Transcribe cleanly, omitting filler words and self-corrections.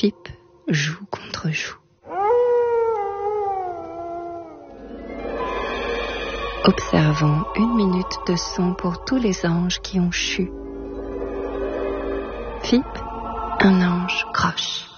FIP, joue contre joue. Observons 1 minute de son pour tous les anges qui ont chu. FIP, un ange croche.